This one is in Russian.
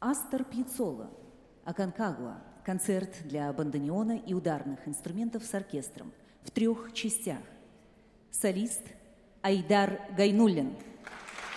Астор Пьяццола «Аконкагуа» – концерт для бандонеона и ударных инструментов с оркестром в 3 частях. Солист Айдар Гайнуллин.